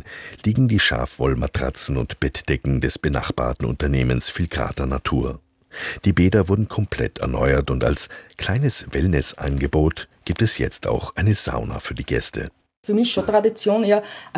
Meeren liegen die Schafwollmatratzen und Bettdecken des benachbarten Unternehmens Filgrata Natur. Die Bäder wurden komplett erneuert und als kleines Wellnessangebot gibt es jetzt auch eine Sauna für die Gäste. Für mich schon Tradition, ja,